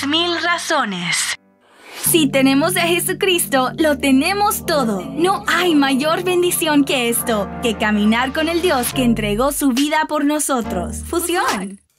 10,000 razones. Si tenemos a Jesucristo, lo tenemos todo. No hay mayor bendición que esto, que caminar con el Dios que entregó su vida por nosotros. Fusión.